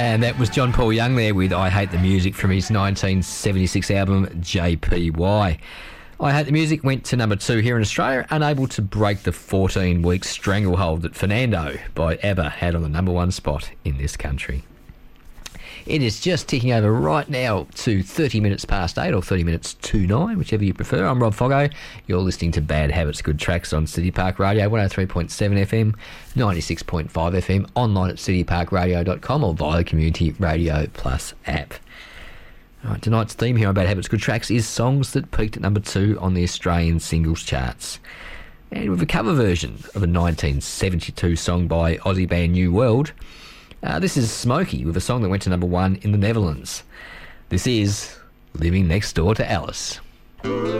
And that was John Paul Young there with I Hate the Music from his 1976 album JPY. I Hate the Music went to number 2 here in Australia, unable to break the 14-week stranglehold that Fernando by ABBA had on the number 1 spot in this country. It is just ticking over right now to 30 minutes past 8 or 30 minutes to 9, whichever you prefer. I'm Rob Foggo. You're listening to Bad Habits, Good Tracks on City Park Radio, 103.7 FM, 96.5 FM, online at cityparkradio.com or via the Community Radio Plus app. All right, tonight's theme here on Bad Habits, Good Tracks is songs that peaked at number 2 on the Australian singles charts. And with a cover version of a 1972 song by Aussie band New World. This is Smokey with a song that went to number 1 in the Netherlands. This is Living Next Door to Alice.